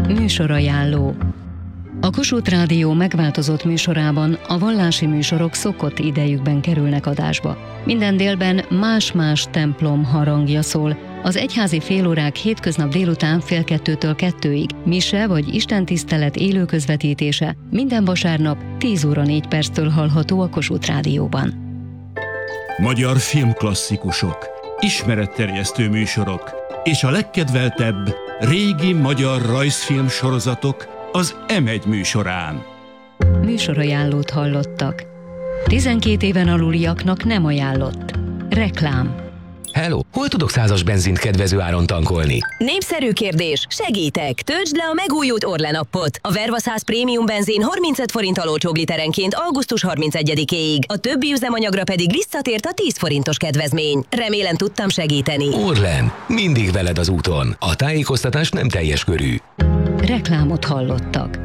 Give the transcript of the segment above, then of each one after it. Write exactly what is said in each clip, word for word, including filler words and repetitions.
Műsorajánló. A Kossuth Rádió megváltozott műsorában a vallási műsorok szokott idejükben kerülnek adásba. Minden délben más-más templom harangja szól. Az egyházi félórák hétköznap délután fél kettőtől kettőig, mise vagy istentisztelet élő közvetítése minden vasárnap tíz óra négy perctől hallható a Kossuth Rádióban. Magyar filmklasszikusok, ismeretterjesztő műsorok és a legkedveltebb régi magyar rajzfilm sorozatok az em egy műsorán. Műsorajánlót hallottak. tizenkét éven aluliaknak nem ajánlott. Reklám. Hello, hol tudok százas benzint kedvező áron tankolni? Népszerű kérdés, segítek! Töltsd le a megújult Orlen appot. A Verva száz prémium benzin harmincöt forinttal olcsóbb literenként augusztus harmincegyedikéig. A többi üzemanyagra pedig visszatért a tíz forintos kedvezmény. Remélem tudtam segíteni. Orlen, mindig veled az úton. A tájékoztatás nem teljes körű. Reklámot hallottak.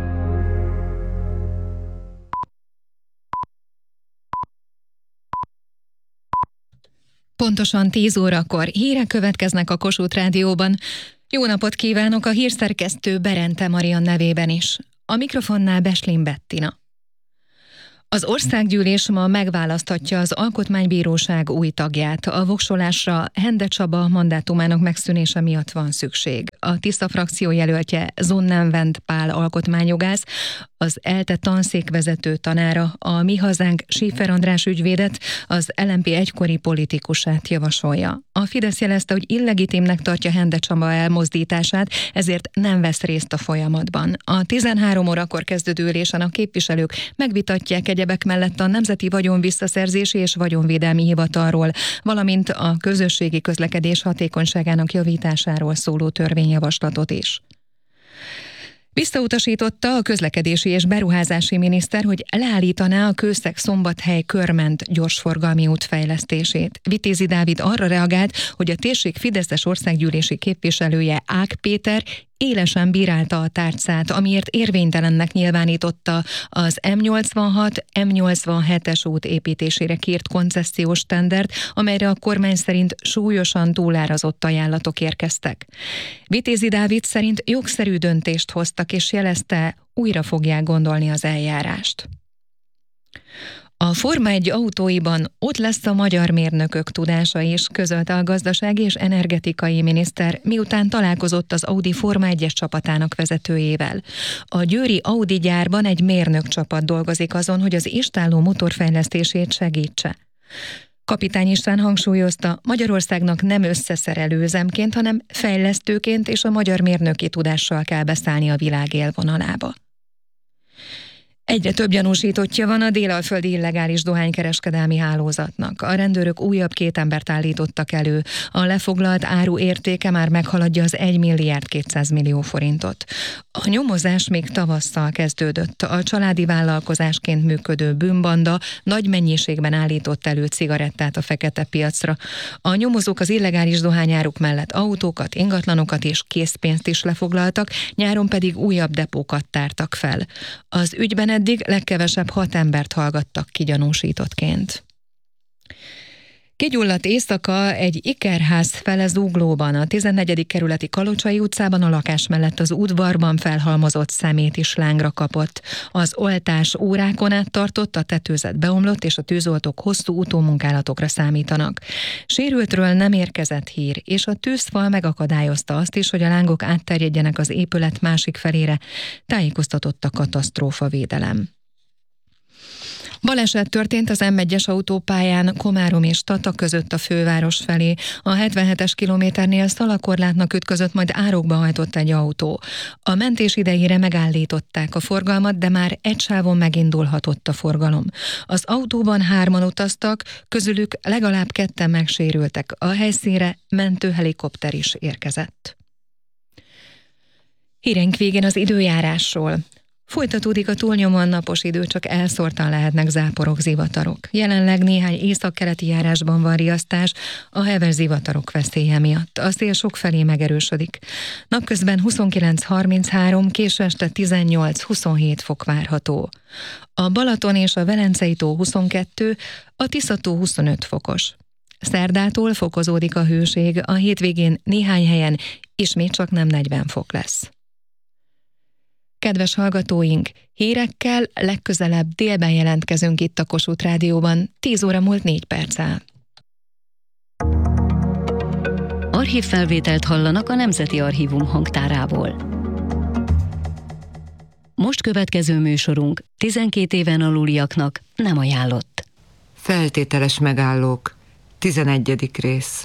Pontosan tíz órakor hírek következnek a Kossuth Rádióban. Jó napot kívánok a hírszerkesztő Berente Marian nevében is. A mikrofonnál Beslin Bettina. Az országgyűlés ma megválaszthatja az Alkotmánybíróság új tagját. A voksolásra Hende Csaba mandátumának megszűnése miatt van szükség. A Tisza frakció jelöltje Zonnenwend Pál alkotmányjogász, az ELTE tanszékvezető tanára, a Mi Hazánk Schiffer András ügyvédet, az el em pé egykori politikusát javasolja. A Fidesz jelezte, hogy illegitimnek tartja Hende Csaba elmozdítását, ezért nem vesz részt a folyamatban. A tizenhárom órakor kezdődő ülésen a képviselők megvitatják egyebek mellett a Nemzeti Vagyonvisszaszerzési és Vagyonvédelmi Hivatalról, valamint a közösségi közlekedés hatékonyságának javításáról szóló törvényjavaslatot is. Visszautasította a közlekedési és beruházási miniszter, hogy leállítaná a Kőszeg-Szombathely Körment gyorsforgalmi út fejlesztését. Vitézi Dávid arra reagált, hogy a térség fideszes országgyűlési képviselője Ág Péter élesen bírálta a tárcát, amiért érvénytelennek nyilvánította az em nyolcvanhat em nyolcvanhetes út építésére kírt koncesziós tendert, amelyre a kormány szerint súlyosan túlárazott ajánlatok érkeztek. Vitézi Dávid szerint jogszerű döntést hoztak, és jelezte, újra fogják gondolni az eljárást. A Forma egy autóiban ott lesz a magyar mérnökök tudása is, közölte a gazdasági és energetikai miniszter, miután találkozott az Audi Forma egyes csapatának vezetőjével. A győri Audi gyárban egy mérnök csapat dolgozik azon, hogy az istálló motorfejlesztését segítse. Kapitány István hangsúlyozta, Magyarországnak nem összeszerelő üzemként, hanem fejlesztőként és a magyar mérnöki tudással kell beszállni a világ élvonalába. Egyre több gyanúsítottja van a délalföldi illegális dohánykereskedelmi hálózatnak. A rendőrök újabb két embert állítottak elő. A lefoglalt áru értéke már meghaladja az egy milliárd kétszáz millió forintot. A nyomozás még tavasszal kezdődött. A családi vállalkozásként működő bűnbanda nagy mennyiségben állított elő cigarettát a fekete piacra. A nyomozók az illegális dohányáruk mellett autókat, ingatlanokat és készpénzt is lefoglaltak, nyáron pedig újabb depókat tártak fel. Az ügyben eddig legkevesebb hat embert hallgattak ki gyanúsítottként. Kigyulladt éjszaka egy ikerház fele Zuglóban, a tizennegyedik kerületi Kalocsai utcában a lakás mellett az udvarban felhalmozott szemét is lángra kapott. Az oltás órákon át tartott, a tetőzet beomlott, és a tűzoltók hosszú utómunkálatokra számítanak. Sérültről nem érkezett hír, és a tűzfal megakadályozta azt is, hogy a lángok átterjedjenek az épület másik felére, tájékoztatott a katasztrófavédelem. Baleset történt az em egyes autópályán Komárom és Tata között a főváros felé. A hetvenhetes kilométernél szalakorlátnak ütközött, majd árokba hajtott egy autó. A mentés idejére megállították a forgalmat, de már egy sávon megindulhatott a forgalom. Az autóban hárman utaztak, közülük legalább ketten megsérültek. A helyszínre mentőhelikopter is érkezett. Híreink végén az időjárásról. Folytatódik a túlnyomóan napos idő, csak elszórtan lehetnek záporok, zivatarok. Jelenleg néhány északkeleti járásban van riasztás a heves zivatarok veszélye miatt. A szél sokfelé megerősödik. Napközben huszonkilenc harminchárom, késő este tizennyolc huszonhét fok várható. A Balaton és a Velencei tó huszonkettő, a Tisza-tó huszonöt fokos. Szerdától fokozódik a hőség, a hétvégén néhány helyen ismét csak nem negyven fok lesz. Kedves hallgatóink, hírekkel legközelebb délben jelentkezünk itt a Kossuth Rádióban, tíz óra múlt négy perccel. Archívfelvételt hallanak a Nemzeti Archívum hangtárából. Most következő műsorunk tizenkét éven aluliaknak nem ajánlott. Feltételes megállók. tizenegyedik rész.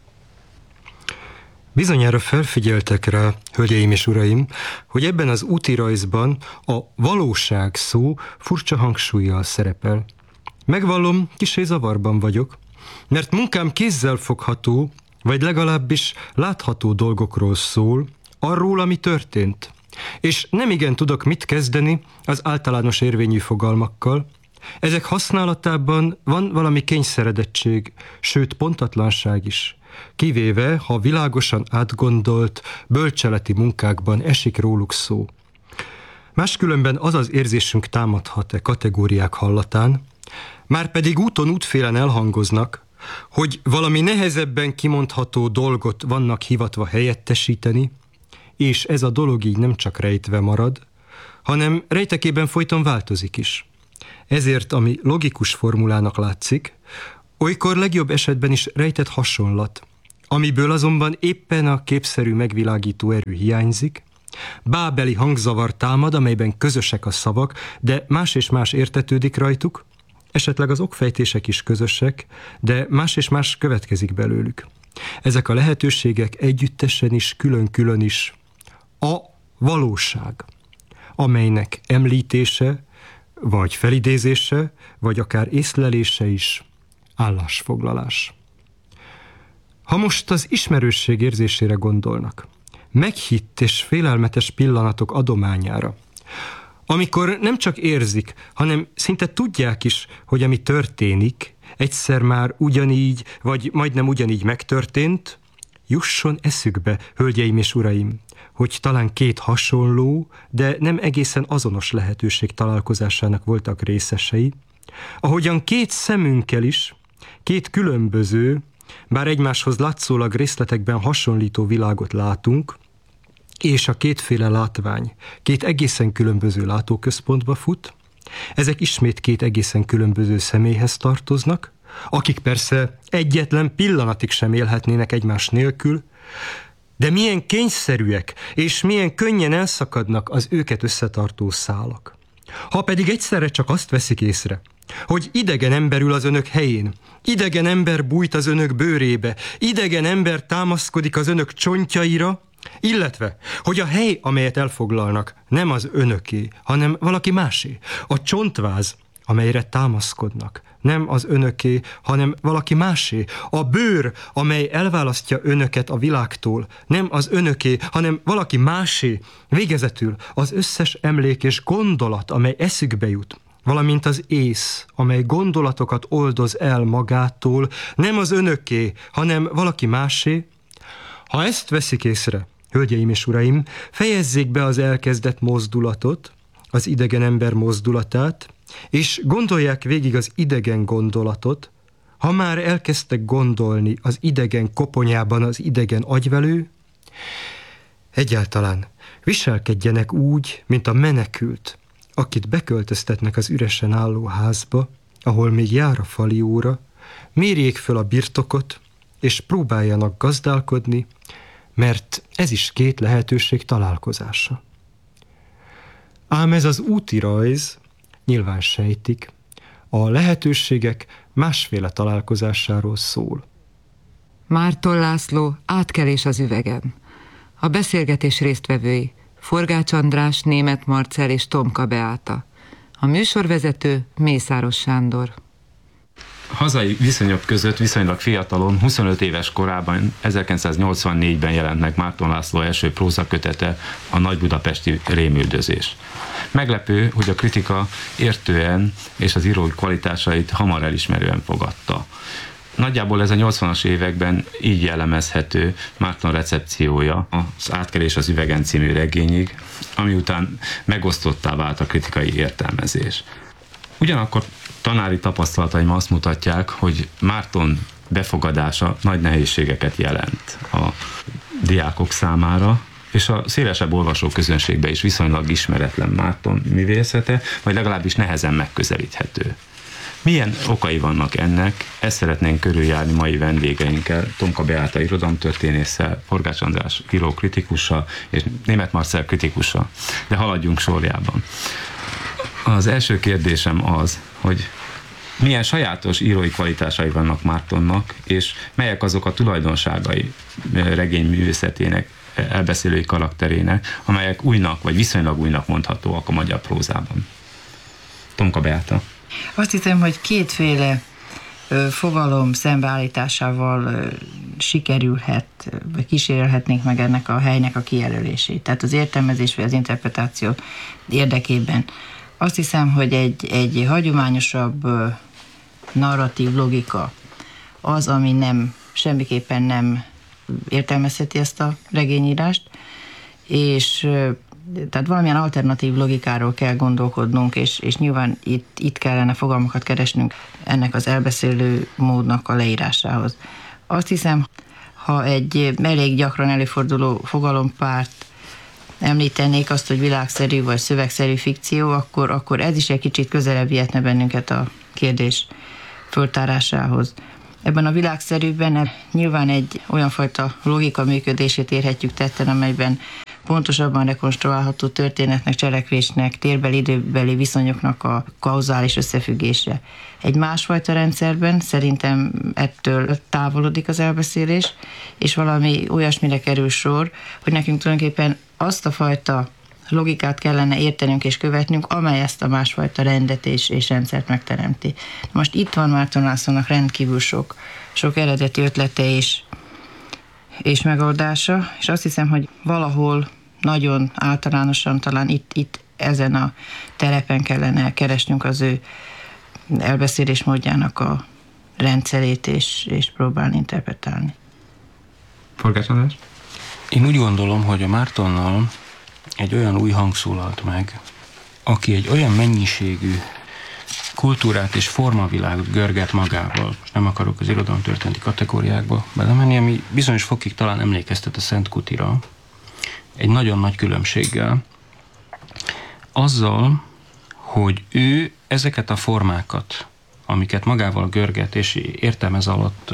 Bizonyára felfigyeltek rá, hölgyeim és uraim, hogy ebben az útirajzban a valóság szó furcsa hangsúllyal szerepel. Megvallom, kissé zavarban vagyok, mert munkám kézzel fogható, vagy legalábbis látható dolgokról szól, arról, ami történt. És nem igen tudok mit kezdeni az általános érvényű fogalmakkal. Ezek használatában van valami kényszeredettség, sőt pontatlanság is, kivéve, ha világosan átgondolt, bölcseleti munkákban esik róluk szó. Máskülönben az az érzésünk támadhat-e kategóriák hallatán, márpedig úton útfélen elhangoznak, hogy valami nehezebben kimondható dolgot vannak hivatva helyettesíteni, és ez a dolog így nem csak rejtve marad, hanem rejtekében folyton változik is. Ezért, ami logikus formulának látszik, olykor legjobb esetben is rejtett hasonlat, amiből azonban éppen a képszerű megvilágító erő hiányzik, bábeli hangzavar támad, amelyben közösek a szavak, de más és más értetődik rajtuk, esetleg az okfejtések is közösek, de más és más következik belőlük. Ezek a lehetőségek együttesen is, külön-külön is a valóság, amelynek említése, vagy felidézése, vagy akár észlelése is állásfoglalás. Ha most az ismerősség érzésére gondolnak, meghitt és félelmetes pillanatok adományára, amikor nem csak érzik, hanem szinte tudják is, hogy ami történik, egyszer már ugyanígy, vagy majdnem ugyanígy megtörtént, jusson eszükbe, hölgyeim és uraim, hogy talán két hasonló, de nem egészen azonos lehetőség találkozásának voltak részesei, ahogyan két szemünkkel is, két különböző, bár egymáshoz látszólag részletekben hasonlító világot látunk, és a kétféle látvány két egészen különböző látóközpontba fut, ezek ismét két egészen különböző személyhez tartoznak, akik persze egyetlen pillanatig sem élhetnének egymás nélkül, de milyen kényszerűek és milyen könnyen elszakadnak az őket összetartó szálak. Ha pedig egyszerre csak azt veszik észre, hogy idegen ember ül az önök helyén, idegen ember bújt az önök bőrébe, idegen ember támaszkodik az önök csontjaira, illetve, hogy a hely, amelyet elfoglalnak, nem az önöké, hanem valaki másé. A csontváz, amelyre támaszkodnak, nem az önöké, hanem valaki másé. A bőr, amely elválasztja önöket a világtól, nem az önöké, hanem valaki másé. Végezetül az összes emlék és gondolat, amely eszükbe jut, valamint az ész, amely gondolatokat oldoz el magától, nem az önöké, hanem valaki másé. Ha ezt veszik észre, hölgyeim és uraim, fejezzék be az elkezdett mozdulatot, az idegen ember mozdulatát, és gondolják végig az idegen gondolatot. Ha már elkezdtek gondolni az idegen koponyában az idegen agyvelő, egyáltalán viselkedjenek úgy, mint a menekült, akit beköltöztetnek az üresen álló házba, ahol még jár a fali óra, mérjék föl a birtokot, és próbáljanak gazdálkodni, mert ez is két lehetőség találkozása. Ám ez az útirajz, nyilván sejtik, a lehetőségek másféle találkozásáról szól. Márton László, átkelés az üvegen. A beszélgetés résztvevői Forgács András, Németh Marcell és Tomka Beáta. A műsorvezető Mészáros Sándor. Hazai viszonyok között viszonylag fiatalon, huszonöt éves korában, ezerkilencszáznyolcvannégyben jelent meg Márton László első prózakötete, a Nagybudapesti rémüldözés. Meglepő, hogy a kritika értően és az írói kvalitásait hamar elismerően fogadta. Nagyjából ez a nyolcvanas években így jellemezhető Márton recepciója az Átkelés az üvegen című regényig, ami után megosztottá vált a kritikai értelmezés. Ugyanakkor tanári tapasztalataim azt mutatják, hogy Márton befogadása nagy nehézségeket jelent a diákok számára, és a szélesebb olvasó közönségbe is viszonylag ismeretlen Márton művészete, vagy legalábbis nehezen megközelíthető. Milyen okai vannak ennek? Ezt szeretnénk körüljárni mai vendégeinkkel, Tomka Beáta irodalomtörténésszel, Forgács András írókritikussal és Németh Marcell kritikussal. De haladjunk sorjában. Az első kérdésem az, hogy milyen sajátos írói kvalitásai vannak Mártonnak, és melyek azok a tulajdonságai regényművészetének, elbeszélői karakterének, amelyek újnak, vagy viszonylag újnak mondhatóak a magyar prózában. Tomka Beáta. Azt hiszem, hogy kétféle fogalom szembeállításával sikerülhet, vagy kísérelhetnénk meg ennek a helynek a kijelölését. Tehát az értelmezés vagy az interpretáció érdekében. Azt hiszem, hogy egy, egy hagyományosabb narratív logika az, ami nem, semmiképpen nem értelmezheti ezt a regényírást, és tehát valamilyen alternatív logikáról kell gondolkodnunk, és, és nyilván itt, itt kellene fogalmakat keresnünk ennek az elbeszélő módnak a leírásához. Azt hiszem, ha egy elég gyakran előforduló fogalompárt említenék azt, hogy világszerű vagy szövegszerű fikció, akkor, akkor ez is egy kicsit közelebb vihetne bennünket a kérdés föltárásához. Ebben a világszerűben nyilván egy olyan fajta logika működését érhetjük tetten, amelyben pontosabban rekonstruálható történetnek, cselekvésnek, térbeli, időbeli viszonyoknak a kauzális összefüggése. Egy másfajta rendszerben szerintem ettől távolodik az elbeszélés, és valami olyasmire kerül sor, hogy nekünk tulajdonképpen azt a fajta logikát kellene értenünk és követnünk, amely ezt a másfajta rendet és, és rendszert megteremti. Most itt van Márton Lászlónak rendkívül sok, sok eredeti ötlete és, és megoldása, és azt hiszem, hogy valahol nagyon általánosan talán itt, itt ezen a terepen kellene keresnünk az ő elbeszélés módjának a rendszerét, és, és próbálni interpretálni. Forgács András? Én úgy gondolom, hogy a Mártonnal egy olyan új hang szólalt meg, aki egy olyan mennyiségű kultúrát és formavilágot görget magával, és nem akarok az irodalomtörténeti kategóriákba belemenni, ami bizonyos fokig talán emlékeztet a Szent Kutira, egy nagyon nagy különbséggel, azzal, hogy ő ezeket a formákat, amiket magával görget, és értem ez alatt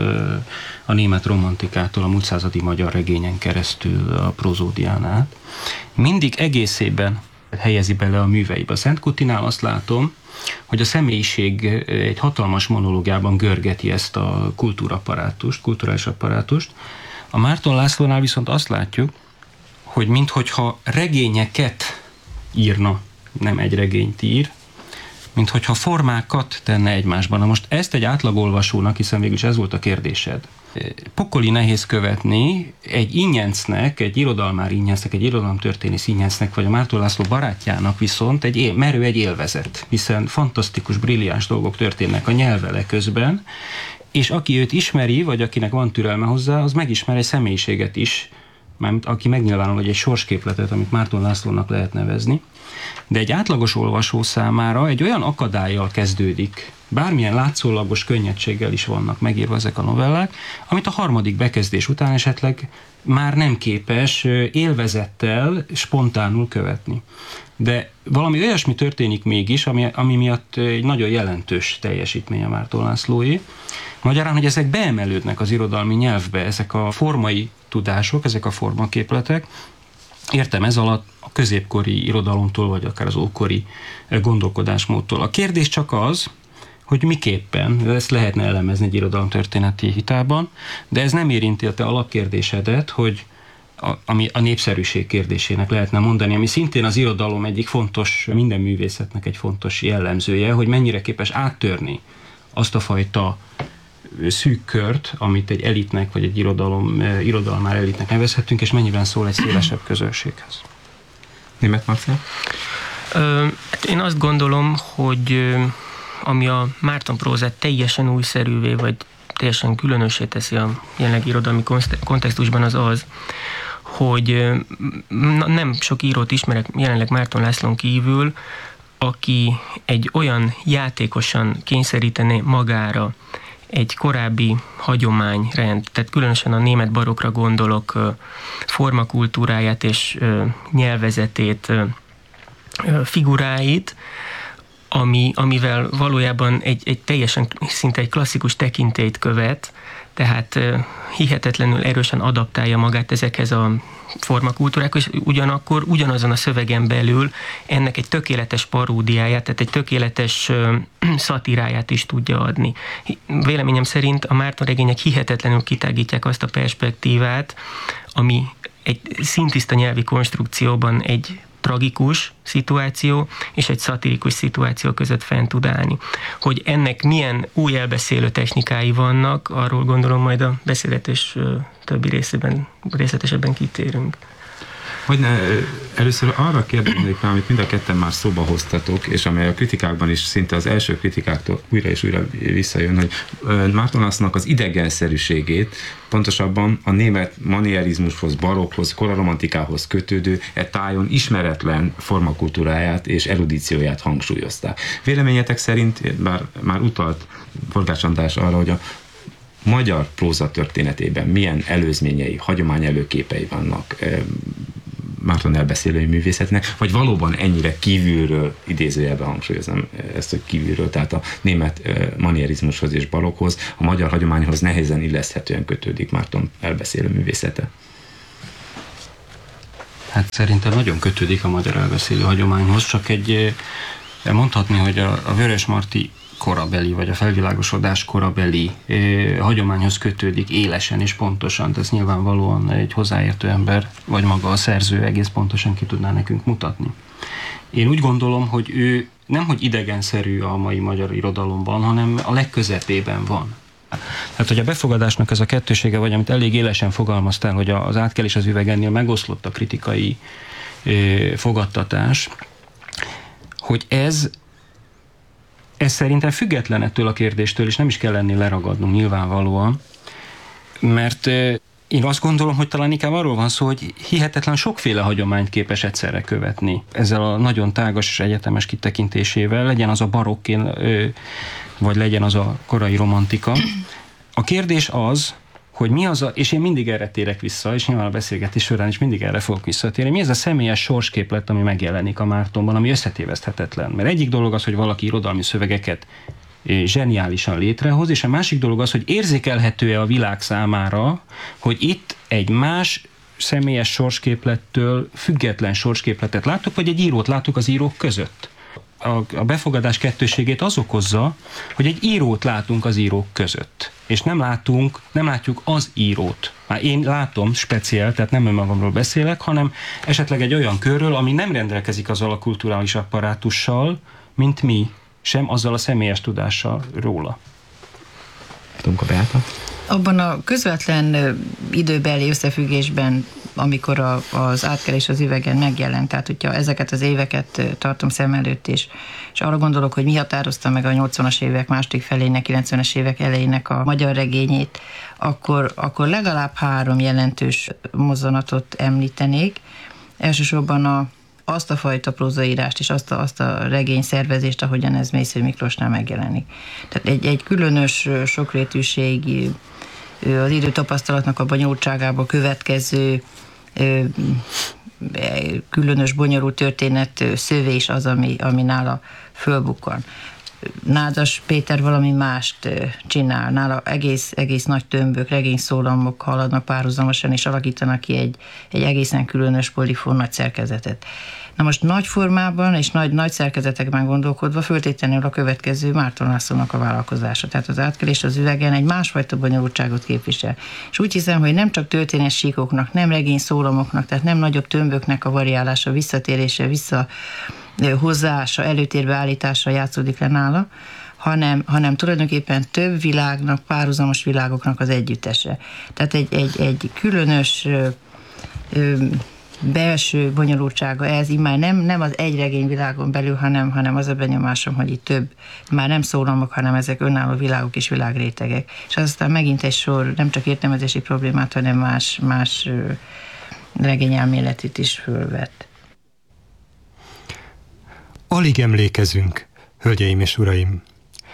a német romantikától a múlt századi magyar regényen keresztül a prozódián át, mindig egészében helyezi bele a műveibe. A Szent Kutinál azt látom, hogy a személyiség egy hatalmas monológiában görgeti ezt a kultúraapparátust, kulturális apparátust. A Márton Lászlónál viszont azt látjuk, hogy minthogyha regényeket írna, nem egy regényt ír, minthogyha formákat tenne egymásban. Na most ezt egy átlagolvasónak, hiszen végülis ez volt a kérdésed, pokoli nehéz követni egy ingyencnek, egy irodalmár ingyencnek, egy irodalomtörténész ingyencnek, vagy a Márton László barátjának viszont egy él, merő egy élvezet, hiszen fantasztikus, brilliáns dolgok történnek a nyelvele közben, és aki őt ismeri, vagy akinek van türelme hozzá, az megismer egy személyiséget is, mármint aki megnyilvánul, hogy egy sorsképletet, amit Márton Lászlónak lehet nevezni, de egy átlagos olvasó számára egy olyan akadállyal kezdődik, bármilyen látszólagos könnyedséggel is vannak megírva ezek a novellák, amit a harmadik bekezdés után esetleg már nem képes élvezettel, spontánul követni. De valami olyasmi történik mégis, ami, ami miatt egy nagyon jelentős teljesítmény a Márton Lászlóé. Magyarán, hogy ezek beemelődnek az irodalmi nyelvbe, ezek a formai tudások, ezek a formaképletek. Értem ez alatt a középkori irodalomtól, vagy akár az ókori gondolkodásmódtól. A kérdés csak az, hogy miképpen, ezt lehetne elemezni egy irodalomtörténeti hitában, de ez nem érinti a te alapkérdésedet, hogy a, ami a népszerűség kérdésének lehetne mondani, ami szintén az irodalom egyik fontos, minden művészetnek egy fontos jellemzője, hogy mennyire képes áttörni azt a fajta szűk kört, amit egy elitnek, vagy egy irodalom, irodalmár elitnek nevezhetünk, és mennyiben szól egy szélesebb közönséghez. Németh Marcell? Én azt gondolom, hogy ami a Márton prózát teljesen újszerűvé, vagy teljesen különössé teszi a jelenlegi irodalmi kontextusban, az az, hogy nem sok írót ismerek jelenleg Márton Lászlón kívül, aki egy olyan játékosan kényszerítené magára egy korábbi hagyományrend, tehát különösen a német barokra gondolok, formakultúráját és nyelvezetét, figuráit, ami, amivel valójában egy, egy teljesen szinte egy klasszikus tekintélyt követ, tehát hihetetlenül erősen adaptálja magát ezekhez a formakultúrákhoz, és ugyanakkor ugyanazon a szövegen belül ennek egy tökéletes paródiáját, tehát egy tökéletes szatiráját is tudja adni. Véleményem szerint a Márton regények hihetetlenül kitágítják azt a perspektívát, ami egy szintiszta nyelvi konstrukcióban egy tragikus szituáció és egy szatirikus szituáció között fent tud állni. Hogy ennek milyen új elbeszélő technikái vannak, arról gondolom majd a beszélgetés többi részében, részletesebben kitérünk. Hogy ne, először arra kérdeznék már, amit mind a ketten már szóba hoztatok, és amely a kritikákban is szinte az első kritikáktól újra és újra visszajön, hogy Márton Lászlónak az idegenszerűségét, pontosabban a német manierizmushoz, barokhoz, koraromantikához kötődő, e tájon ismeretlen formakultúráját és erudícióját hangsúlyozták. Véleményetek szerint, bár már utalt Forgács András arra, hogy a magyar próza történetében milyen előzményei, hagyomány előképei vannak Márton elbeszélői művészetnek, vagy valóban ennyire kívülről, idézőjelben hangsúlyozom ezt, hogy kívülről, tehát a német manierizmushoz és barokhoz, a magyar hagyományhoz nehezen illeszthetően kötődik Márton elbeszélő művészete. Hát szerintem nagyon kötődik a magyar elbeszélő hagyományhoz, csak egy mondhatni, hogy a, a Vörösmarty korabeli, vagy a felvilágosodás korabeli eh, hagyományhoz kötődik élesen és pontosan, ez nyilvánvalóan egy hozzáértő ember, vagy maga a szerző egész pontosan ki tudná nekünk mutatni. Én úgy gondolom, hogy ő nem hogy idegenszerű a mai magyar irodalomban, hanem a legközepében van. Tehát, hogy a befogadásnak ez a kettősége, vagy amit elég élesen fogalmaztál, hogy az Átkelés az üvegennél megoszlott a kritikai eh, fogadtatás, hogy ez Ez szerintem független ettől a kérdéstől, és nem is kell ennél leragadnunk nyilvánvalóan, mert én azt gondolom, hogy talán inkább arról van szó, hogy hihetetlen sokféle hagyományt képes egyszerre követni. Ezzel a nagyon tágas és egyetemes kitekintésével, legyen az a barokk, vagy legyen az a korai romantika. A kérdés az, hogy mi az a, és én mindig erre térek vissza, és nyilván a beszélgetés során is mindig erre fogok visszatérni, mi ez a személyes sorsképlet, ami megjelenik a Mártonban, ami összetéveszthetetlen. Mert egyik dolog az, hogy valaki irodalmi szövegeket zseniálisan létrehoz, és a másik dolog az, hogy érzékelhető-e a világ számára, hogy itt egy más személyes sorsképlettől független sorsképletet látok, vagy egy írót látok az írók között. A, a befogadás kettőségét az okozza, hogy egy írót látunk az írók között, és nem látunk, nem látjuk az írót. Már én látom speciál, tehát nem önmagamról beszélek, hanem esetleg egy olyan körről, ami nem rendelkezik azzal a kulturális apparátussal, mint mi, sem azzal a személyes tudással róla. Tomka Beáta? Abban a közvetlen időbeli összefüggésben, amikor a, az Átkelés az üvegen megjelent, tehát hogyha ezeket az éveket tartom szem előtt, és, és arra gondolok, hogy mi határozta meg a nyolcvanas évek második felének, kilencvenes évek elejének a magyar regényét, akkor, akkor legalább három jelentős mozzanatot említenék. Elsősorban a azt a fajta prózaírást és azt a, azt a regény szervezést, ahogyan ez Mészöly Miklósnál megjelenik. Tehát egy, egy különös sokrétűség, az időtapasztalatnak a bonyolultságából következő különös bonyolult történet szövés az, ami, ami nála fölbukkan. Nádas Péter valami mást csinál, nála egész, egész nagy tömbök, regényszólamok haladnak párhuzamosan, és alakítanak ki egy, egy egészen különös polifón nagy szerkezetet. Na most nagy formában és nagy, nagy szerkezetekben gondolkodva föltétlenül a következő Márton Lászlónak a vállalkozása. Tehát az Átkelés az üvegen egy másfajta bonyolultságot képvisel. És úgy hiszem, hogy nem csak történet síkoknak, nem regényszólamoknak, tehát nem nagyobb tömböknek a variálása, visszatérése, vissza hozzáása, előtérbe állítása játszódik le nála, hanem, hanem tulajdonképpen több világnak, párhuzamos világoknak az együttese. Tehát egy, egy, egy különös ö, ö, belső bonyolultsága ez, immár nem, nem az egy regényvilágon belül, hanem, hanem az a benyomásom, hogy itt több, már nem szólamok, hanem ezek önálló világok és világrétegek. És aztán megint egy sor nem csak értelmezési problémát, hanem más, más regényelméletit is fölvett. Alig emlékezünk, hölgyeim és uraim.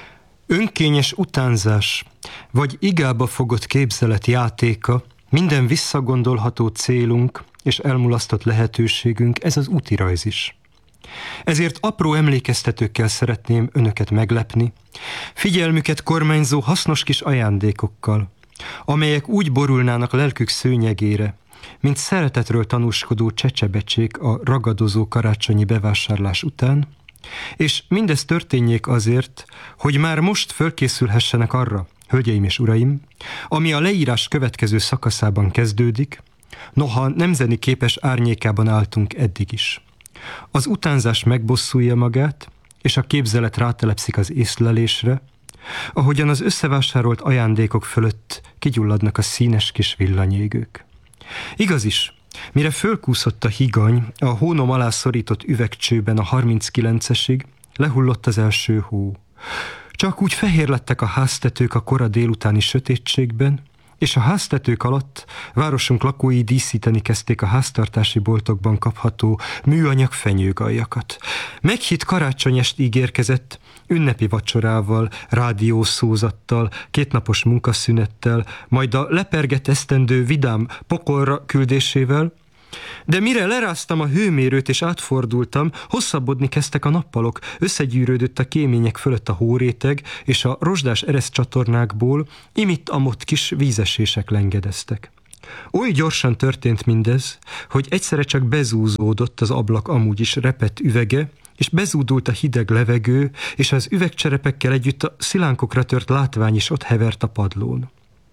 Önkényes utánzás, vagy igába fogott képzelet játéka, minden visszagondolható célunk és elmulasztott lehetőségünk, ez az útirajz is. Ezért apró emlékeztetőkkel szeretném önöket meglepni, figyelmüket kormányzó hasznos kis ajándékokkal, amelyek úgy borulnának lelkük szőnyegére, mint szeretetről tanúskodó csecsebecsék a ragadozó karácsonyi bevásárlás után, és mindez történjék azért, hogy már most fölkészülhessenek arra, hölgyeim és uraim, ami a leírás következő szakaszában kezdődik, noha nem zeniképes árnyékában álltunk eddig is. Az utánzás megbosszulja magát, és a képzelet rátelepszik az észlelésre, ahogyan az összevásárolt ajándékok fölött kigyulladnak a színes kis villanyégők. Igaz is, mire fölkúszott a higany, a hónom alá szorított üvegcsőben a harminckilencesig, lehullott az első hó. Csak úgy fehér lettek a háztetők a kora délutáni sötétségben, és a háztetők alatt városunk lakói díszíteni kezdték a háztartási boltokban kapható műanyag fenyőgaljakat. Meghitt karácsonyest ígérkezett, ünnepi vacsorával, rádiószózattal, kétnapos munkaszünettel, majd a leperget esztendő vidám pokolra küldésével, de mire leráztam a hőmérőt és átfordultam, hosszabbodni kezdtek a nappalok, összegyűrődött a kémények fölött a hóréteg, és a rozsdás ereszcsatornákból imitt-amott kis vízesések lengedeztek. Oly gyorsan történt mindez, hogy egyszerre csak bezúzódott az ablak amúgy is repett üvege, és bezúdult a hideg levegő, és az üvegcserepekkel együtt a szilánkokra tört látvány is ott hevert a padlón.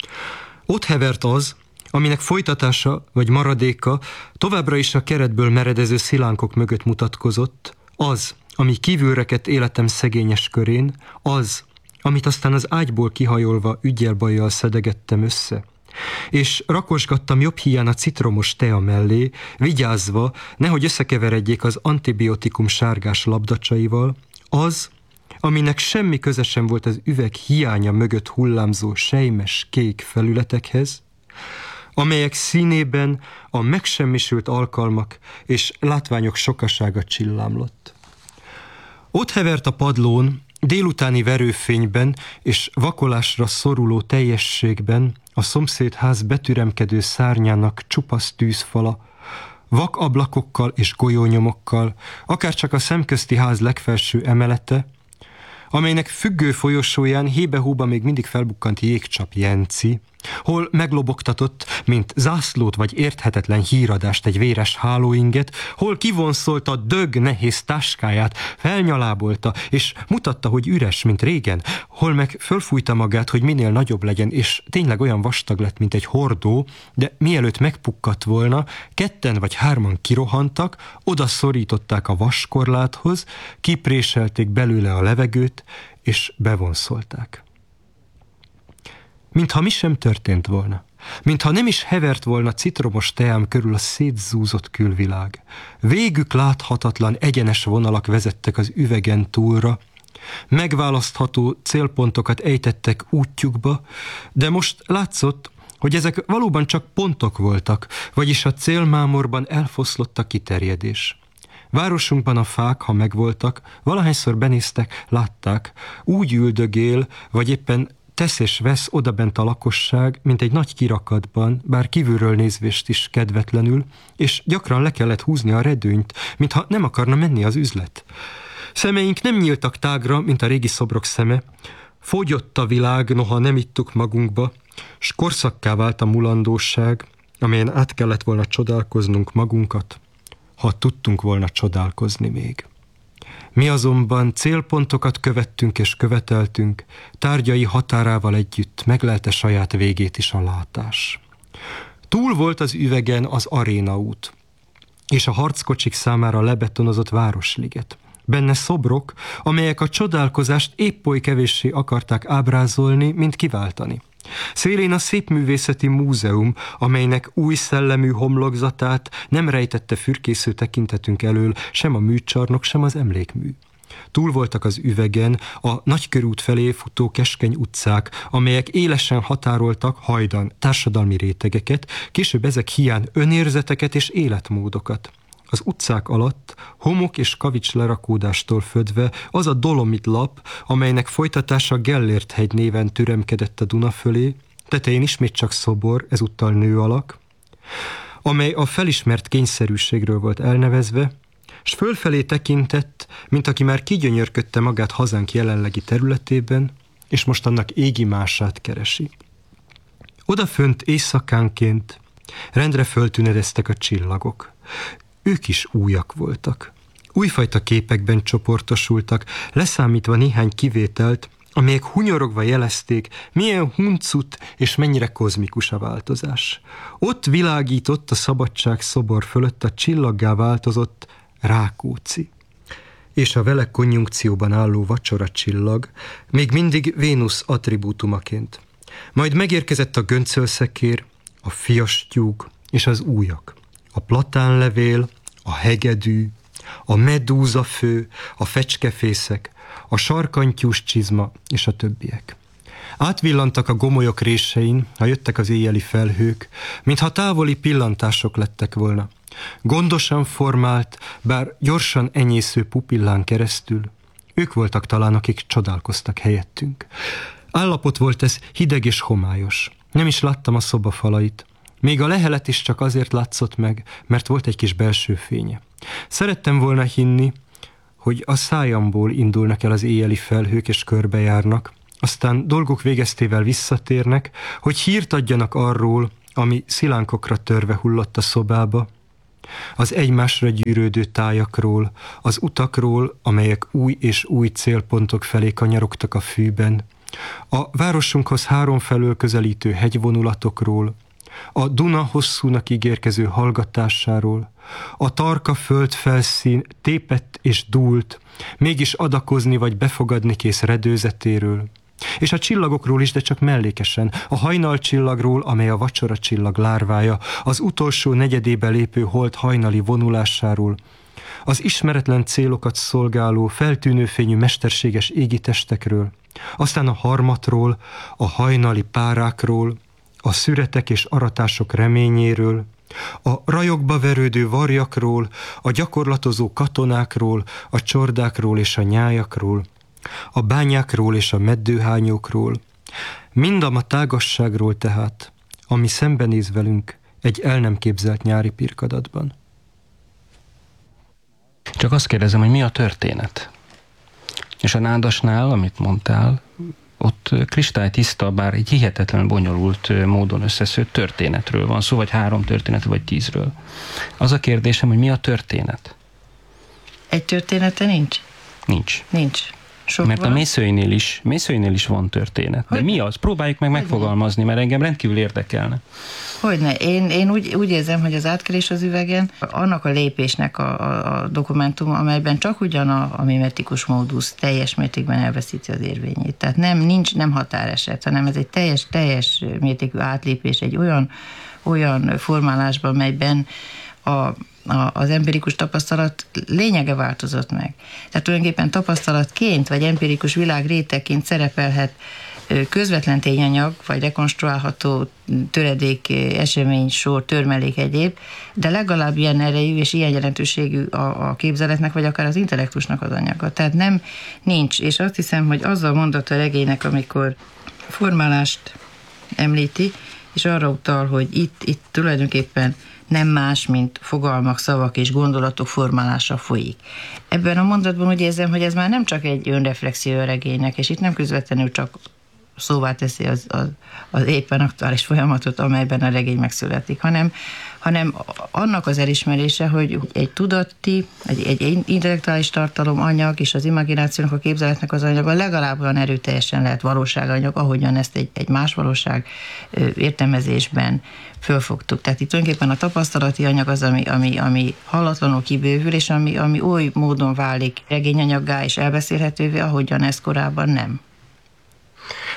Ott hevert az, aminek folytatása vagy maradéka továbbra is a keretből meredező szilánkok mögött mutatkozott, az, ami kívülrekedt életem szegényes körén, az, amit aztán az ágyból kihajolva ügyel-bajjal szedegettem össze. És rakosgattam jobb híján a citromos tea mellé, vigyázva, nehogy összekeveredjék az antibiotikum sárgás labdacsaival, az, aminek semmi köze sem volt az üveg hiánya mögött hullámzó sejmes kék felületekhez, amelyek színében a megsemmisült alkalmak és látványok sokasága csillámlott. Ott hevert a padlón, délutáni verőfényben és vakolásra szoruló teljességben a szomszédház betüremkedő szárnyának csupasz tűzfala, vak ablakokkal és golyónyomokkal, akárcsak a szemközti ház legfelső emelete, amelynek függő folyosóján hébe-hóba még mindig felbukkant jégcsap Jenci, hol meglobogtatott, mint zászlót vagy érthetetlen híradást egy véres hálóinget, hol kivonszolta a dög nehéz táskáját, felnyalábolta, és mutatta, hogy üres, mint régen, hol meg fölfújta magát, hogy minél nagyobb legyen, és tényleg olyan vastag lett, mint egy hordó, de mielőtt megpukkadt volna, ketten vagy hárman kirohantak, oda szorították a vaskorláthoz, kipréselték belőle a levegőt, és bevonszolták. Mintha mi sem történt volna, mintha nem is hevert volna citromos teám körül a szétzúzott külvilág. Végük láthatatlan egyenes vonalak vezettek az üvegen túlra, megválasztható célpontokat ejtettek útjukba, de most látszott, hogy ezek valóban csak pontok voltak, vagyis a célmámorban elfoszlott a kiterjedés. Városunkban a fák, ha megvoltak, valahányszor benéztek, látták, úgy üldögél, vagy éppen tesz és vesz odabent a lakosság, mint egy nagy kirakatban, bár kívülről nézvést is kedvetlenül, és gyakran le kellett húzni a redőnyt, mintha nem akarna menni az üzlet. Szemeink nem nyíltak tágra, mint a régi szobrok szeme, fogyott a világ, noha nem ittuk magunkba, s korszakká vált a mulandóság, amelyen át kellett volna csodálkoznunk magunkat, ha tudtunk volna csodálkozni még. Mi azonban célpontokat követtünk és követeltünk, tárgyai határával együtt meglelte saját végét is a látás. Túl volt az üvegen az arénaút, és a harckocsik számára lebetonozott városliget. Benne szobrok, amelyek a csodálkozást épp oly kevéssé akarták ábrázolni, mint kiváltani. Szélén a Szépművészeti Múzeum, amelynek új szellemű homlokzatát nem rejtette fürkésző tekintetünk elől sem a műcsarnok, sem az emlékmű. Túl voltak az üvegen a Nagykörút felé futó keskeny utcák, amelyek élesen határoltak hajdan társadalmi rétegeket, később ezek hiány önérzeteket és életmódokat. az utcák alatt, homok és kavics lerakódástól födve az a dolomit lap, amelynek folytatása Gellért hegy néven türemkedett a Duna fölé, tetején ismét csak szobor, ezúttal nő alak, amely a felismert kényszerűségről volt elnevezve, s fölfelé tekintett, mint aki már kigyönyörködte magát hazánk jelenlegi területében, és most annak égi mását keresi. Odafönt éjszakánként rendre föltünedeztek a csillagok. Ők is újak voltak. Újfajta képekben csoportosultak, leszámítva néhány kivételt, amelyek hunyorogva jelezték, milyen huncut és mennyire kozmikus a változás. Ott világított a szabadság szobor fölött a csillaggá változott Rákóczi. És a vele konjunkcióban álló vacsora csillag még mindig Vénusz attribútumaként. Majd megérkezett a göncölszekér, a fiastyúk és az újak, a platánlevél, a hegedű, a medúzafő, a fecskefészek, a sarkantyús csizma és a többiek. Átvillantak a gomolyok résein, ha jöttek az éjjeli felhők, mintha távoli pillantások lettek volna. Gondosan formált, bár gyorsan enyésző pupillán keresztül, ők voltak talán, akik csodálkoztak helyettünk. Állapot volt ez hideg és homályos. Nem is láttam a szoba falait. Még a lehelet is csak azért látszott meg, mert volt egy kis belső fénye. Szerettem volna hinni, hogy a szájamból indulnak el az éjjeli felhők és körbejárnak, aztán dolgok végeztével visszatérnek, hogy hírt adjanak arról, ami szilánkokra törve hullott a szobába, az egymásra gyűrődő tájakról, az utakról, amelyek új és új célpontok felé kanyarogtak a fűben, a városunkhoz három felől közelítő hegyvonulatokról, a Duna hosszúnak ígérkező hallgatásáról, a tarka földfelszín tépett és dúlt, mégis adakozni vagy befogadni kész redőzetéről, és a csillagokról is, de csak mellékesen, a hajnalcsillagról, amely a vacsora csillag lárvája, az utolsó negyedébe lépő hold hajnali vonulásáról, az ismeretlen célokat szolgáló, feltűnőfényű mesterséges égitestekről, aztán a harmatról, a hajnali párákról, a szüretek és aratások reményéről, a rajokba verődő varjakról, a gyakorlatozó katonákról, a csordákról és a nyájakról, a bányákról és a meddőhányókról, mindam a tágasságról tehát, ami szembenéz velünk egy el nem képzelt nyári pirkadatban. Csak azt kérdezem, hogy mi a történet? És a nádasnál, amit mondtál, ott kristálytiszta, bár egy hihetetlen bonyolult módon összeszőtt történetről van szó, vagy három történet, vagy tízről. Az a kérdésem, hogy mi a történet? Egy története nincs? Nincs. Nincs. Sok mert van. a Mészőinél is, Mészőinél is van történet. De hogy? Mi az? Próbáljuk meg hogy megfogalmazni, mert engem rendkívül érdekelne. Hogyne. Én, én úgy, úgy érzem, hogy az átkelés az üvegen annak a lépésnek a, a, a dokumentum, amelyben csak ugyan a, a mimetikus módusz teljes mértékben elveszíti az érvényét. Tehát nem, nincs nem határeset, hanem ez egy teljes, teljes mértékű átlépés egy olyan, olyan formálásban, melyben a A, az empirikus tapasztalat lényege változott meg. Tehát tulajdonképpen tapasztalatként, vagy empirikus világ rétegként szerepelhet közvetlen tényanyag, vagy rekonstruálható töredék, esemény, sor, törmelék egyéb, de legalább ilyen erejű és ilyen jelentőségű a, a képzeletnek, vagy akár az intellektusnak az anyaga. Tehát nem, nincs. És azt hiszem, hogy az a mondat a regénynek, amikor formálást említi, és arra utal, hogy itt, itt tulajdonképpen nem más, mint fogalmak, szavak és gondolatok formálása folyik. Ebben a mondatban úgy érzem, hogy ez már nem csak egy önreflexió a regénynek, és itt nem közvetlenül csak szóvá teszi az, az, az éppen aktuális folyamatot, amelyben a regény megszületik, hanem, hanem annak az elismerése, hogy egy tudati, egy, egy intellektuális tartalom anyag és az imaginációnak, a képzeletnek az anyaga legalább olyan erőteljesen lehet valóságanyag, ahogyan ezt egy, egy más valóság értelmezésben fölfogtuk. Tehát itt tulajdonképpen a tapasztalati anyag az, ami, ami, ami hallatlanul kibővül, és ami, ami oly módon válik regényanyaggá és elbeszélhetővé, ahogyan ez korábban nem.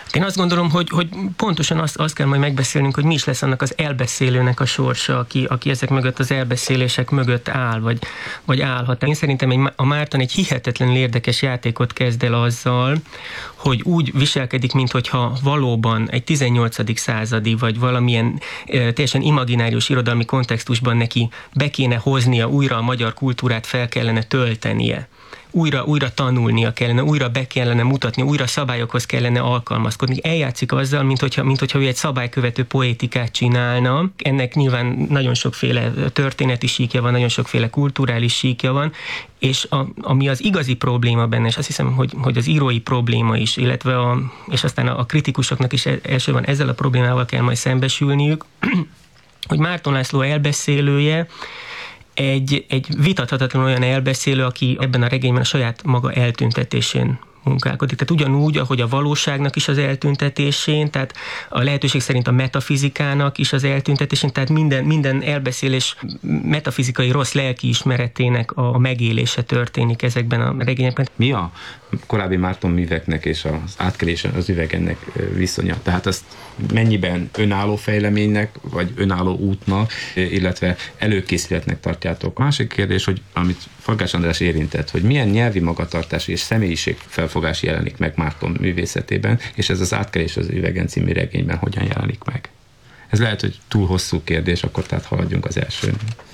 Én azt gondolom, hogy, hogy pontosan azt, azt kell majd megbeszélnünk, hogy mi is lesz annak az elbeszélőnek a sorsa, aki, aki ezek mögött az elbeszélések mögött áll, vagy, vagy állhat. Én szerintem egy, a Márton egy hihetetlenül érdekes játékot kezd el azzal, hogy úgy viselkedik, minthogyha valóban egy tizennyolcadik századi, vagy valamilyen e, teljesen imaginárius irodalmi kontextusban neki be kéne hoznia, újra a magyar kultúrát fel kellene töltenie. Újra, újra tanulnia kellene, újra be kellene mutatni, újra szabályokhoz kellene alkalmazkodni. Eljátszik azzal, mint hogyha, mint hogyha ő egy szabálykövető poétikát csinálna. Ennek nyilván nagyon sokféle történeti síkja van, nagyon sokféle kulturális síkja van, és a, ami az igazi probléma benne, és azt hiszem, hogy, hogy az írói probléma is, illetve a, és aztán a, a kritikusoknak is elsősorban ezzel a problémával kell majd szembesülniük, hogy Márton László elbeszélője, Egy, egy vitathatatlan olyan elbeszélő, aki ebben a regényben a saját maga eltüntetésén munkálkodik. Tehát ugyanúgy, ahogy a valóságnak is az eltüntetésén, tehát a lehetőség szerint a metafizikának is az eltüntetésén, tehát minden, minden elbeszélés metafizikai rossz lelkiismeretének a megélése történik ezekben a regényekben. Mi a korábbi Márton műveknek és az átkelés az üvegennek viszonya? Tehát azt mennyiben önálló fejleménynek, vagy önálló útnak, illetve előkészületnek tartjátok? Másik kérdés, hogy amit Forgács András érintett, hogy milyen nyelvi magatartás és személyiség felfogás jelenik meg Márton művészetében, és ez az Átkelés az üvegen című regényben hogyan jelenik meg? Ez lehet, hogy túl hosszú kérdés, akkor tehát haladjunk az elsőn.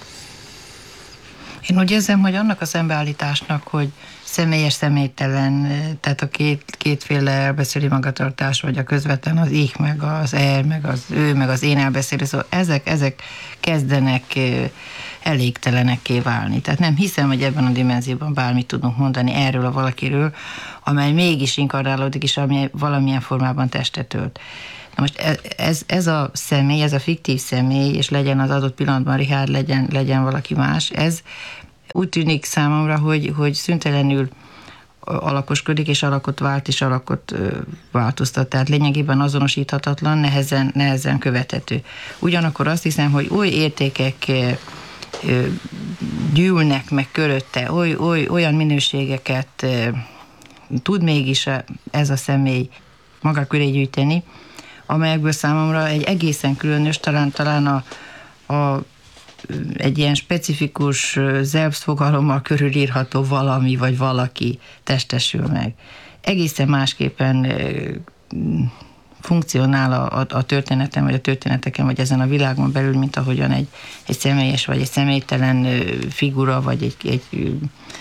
Én úgy érzem, hogy annak a szembeállításnak, hogy személyes, személytelen, tehát a két, kétféle elbeszélő magatartás, vagy a közvetlen az ich, meg az er, meg az ő, meg az én elbeszélő, szóval ezek, ezek kezdenek elégtelenekké válni. Tehát nem hiszem, hogy ebben a dimenzióban bármit tudunk mondani erről a valakiről, amely mégis inkarnálódik, és ami valamilyen formában testet ölt. Na most ez, ez a személy, ez a fiktív személy, és legyen az adott pillanatban Richárd, legyen, legyen valaki más, ez úgy tűnik számomra, hogy, hogy szüntelenül alakoskodik, és alakot vált, és alakot változtat. Tehát lényegében azonosíthatatlan, nehezen, nehezen követhető. Ugyanakkor azt hiszem, hogy oly értékek gyűlnek meg körötte, oly, oly, olyan minőségeket tud mégis ez a személy maga köré gyűjteni, amelyekből számomra egy egészen különös, talán, talán a, a, egy ilyen specifikus selbstfogalommal körülírható valami vagy valaki testesül meg. Egészen másképpen funkcionál a, a, a történetem, vagy a történeteken, vagy ezen a világon belül, mint ahogyan egy, egy személyes, vagy egy személytelen figura, vagy egy, egy,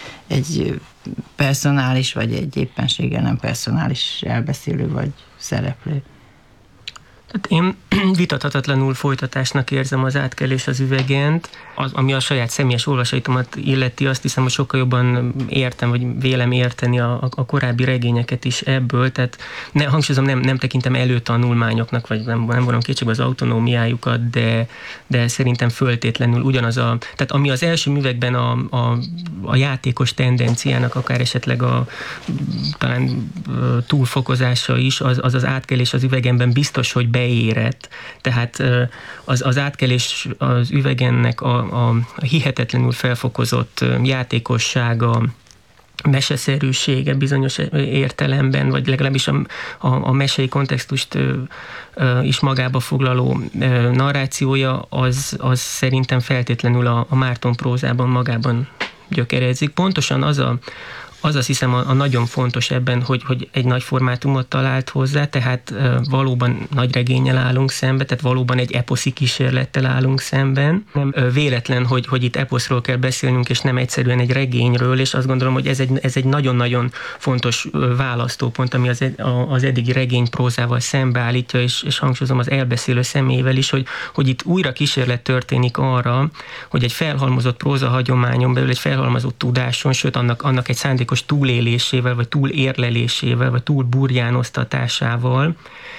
egy personális, vagy egy éppenséggel nem personális elbeszélő, vagy szereplő. Tehát én vitathatatlanul folytatásnak érzem az Átkelés az üvegent, az, ami a saját személyes olvasaitomat illeti, azt hiszem, hogy sokkal jobban értem, vagy vélem érteni a, a korábbi regényeket is ebből, tehát ne, hangsúlyozom, nem, nem tekintem előtanulmányoknak, vagy nem, nem vonom kétségbe az autonómiájukat, de, de szerintem föltétlenül ugyanaz a, tehát ami az első művekben a, a, a játékos tendenciának, akár esetleg a talán túlfokozása is, az az, az Átkelés az üvegenben biztos, hogy beérett. Tehát az, az Átkelés az üvegennek a, a hihetetlenül felfokozott játékossága, meseszerűsége bizonyos értelemben, vagy legalábbis a, a, a mesei kontextust ö, ö, is magába foglaló ö, narrációja, az, az szerintem feltétlenül a, a Márton prózában magában gyökerezik. Pontosan az a Az azt hiszem a, a nagyon fontos ebben, hogy, hogy egy nagy formátumot talált hozzá, tehát e, valóban nagy regénnyel állunk szemben, tehát valóban egy eposzi kísérlettel állunk szemben. Nem e, véletlen, hogy, hogy itt eposzról kell beszélnünk, és nem egyszerűen egy regényről, és azt gondolom, hogy ez egy, ez egy nagyon-nagyon fontos választópont, ami az, ed, az eddigi regényprózával szembeállítja, és, és hangsúlyozom az elbeszélő személyével is, hogy, hogy itt újra kísérlet történik arra, hogy egy felhalmozott prózahagyományon belül, egy felhalmozott tudáson, sőt annak, annak egy szándékos túlélésével, vagy túlérlelésével, vagy túlburjánoztatásával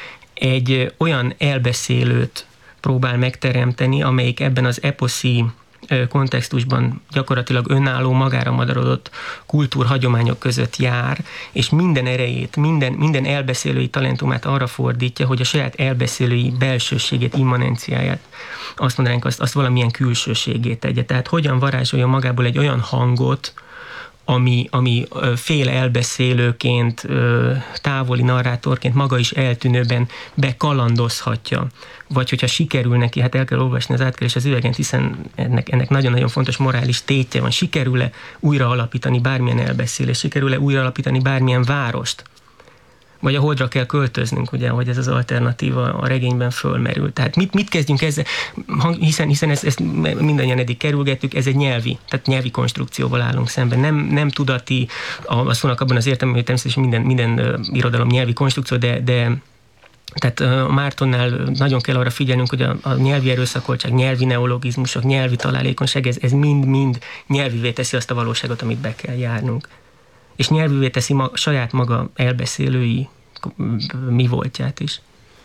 egy olyan elbeszélőt próbál megteremteni, amelyik ebben az eposzi kontextusban gyakorlatilag önálló, magára madarodott kultúrhagyományok között jár, és minden erejét, minden, minden elbeszélői talentumát arra fordítja, hogy a saját elbeszélői belsőségét, immanenciáját, azt mondanánk, azt, azt valamilyen külsőségét tegye. Tehát hogyan varázsolja magából egy olyan hangot, ami, ami fél elbeszélőként, távoli narrátorként maga is eltűnőben bekalandozhatja. Vagy hogyha sikerül neki, hát el kell olvasni az Átkelés az üvegen, hiszen ennek, ennek nagyon-nagyon fontos morális tétje van. Sikerül-e újra alapítani bármilyen elbeszélés, sikerül-e újra alapítani bármilyen várost, vagy a Holdra kell költöznünk, ugye, hogy ez az alternatíva a regényben fölmerül. Tehát mit, mit kezdjünk ezzel, hiszen, hiszen ezt, ezt mindannyian eddig kerülgettük, ez egy nyelvi, tehát nyelvi konstrukcióval állunk szemben. Nem, nem tudati, a szónak abban az értelemben, hogy természetesen minden, minden irodalom nyelvi konstrukció, de, de tehát a Mártonnál nagyon kell arra figyelnünk, hogy a, a nyelvi erőszakoltság, nyelvi neologizmusok, nyelvi találékonyság, ez, ez mind-mind nyelvivé teszi azt a valóságot, amit be kell járnunk. És nyelvűvé teszi ma, saját maga elbeszélői mi voltját is.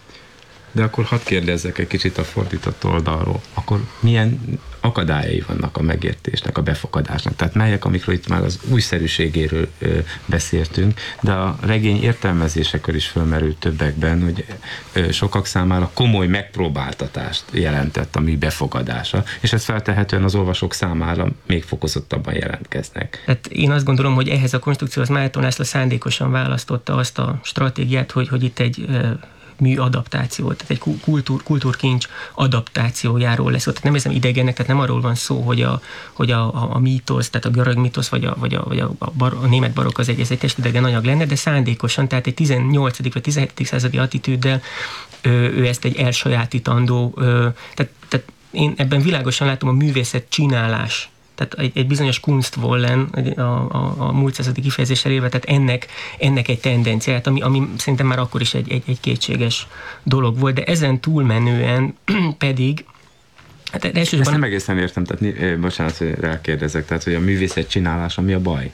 De akkor hadd kérdezzek egy kicsit a fordított oldalról. Akkor milyen akadályai vannak a megértésnek, a befogadásnak? Tehát melyek, amikről itt már az újszerűségéről ö, beszéltünk, de a regény értelmezésekor is fölmerült többekben, hogy ö, sokak számára komoly megpróbáltatást jelentett a mű befogadása, és ez feltehetően az olvasók számára még fokozottabban jelentkeznek. Hát én azt gondolom, hogy ehhez a konstrukcióhoz Márton László szándékosan választotta azt a stratégiát, hogy, hogy itt egy ö, műadaptáció, tehát egy kultúr, kultúrkincs adaptációjáról lesz. Tehát nem hiszem idegennek, tehát nem arról van szó, hogy a, hogy a, a, a mítosz, tehát a görög mítosz, vagy a, vagy a, vagy a, bar, a német barokk az egy, ez egy testidegen anyag lenne, de szándékosan, tehát egy tizennyolcadik vagy tizenhetedik századi attitűddel ő, ő ezt egy elsajátítandó, ő, tehát, tehát én ebben világosan látom a művészet csinálás, tehát egy, egy bizonyos Kunstwollen, a, a, a múlt századi kifejezéssel élve, tehát ennek, ennek egy tendenciát, ami, ami szerintem már akkor is egy, egy, egy kétséges dolog volt, de ezen túlmenően pedig hát elsősorban... Ezt nem egészen értem, tehát bocsánat, hogy rákérdezek, tehát hogy a művészet csinálása mi a baj?